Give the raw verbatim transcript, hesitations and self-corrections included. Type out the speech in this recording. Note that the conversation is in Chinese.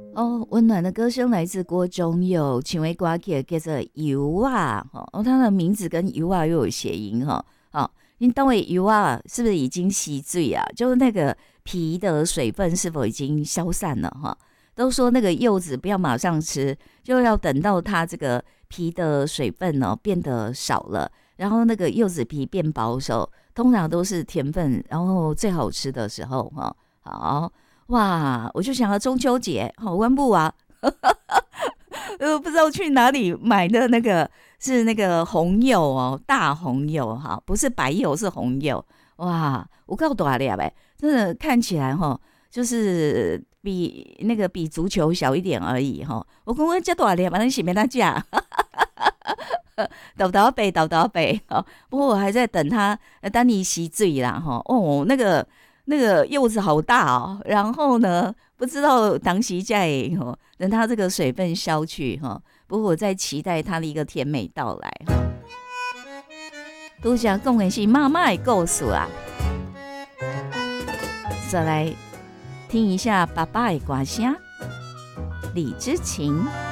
哦，温暖的歌声来自郭忠佑，请为歌曲叫做油啊，哦，他的名字跟油啊又有谐音哈，哦，你等会油啊是不是已经吸醉啊？就是那个皮的水分是否已经消散了哈？都说那个柚子不要马上吃，就要等到它这个皮的水分哦变得少了，然后那个柚子皮变保守，通常都是甜分，然后最好吃的时候哈。好。哇，我就想要中秋节，好湾布啊，呃，不知道去哪里买的那个是那个红柚哦，大红柚哈，不是白柚，是红柚。哇，我告多少粒呗，真的看起来哈，就是比那个比足球小一点而已哈。我讲我这多少粒，反正是没他价。倒倒背，倒倒背，哦，不过我还在等它，呃等你洗嘴啦，哈，哦，那个那个柚子好大哦，然后呢，不知道当时在哈，等它这个水分消去哈，不过我在期待它的一个甜美到来哈。都想讲的是妈妈的故事啊，再来听一下爸爸的歌声，李之琴。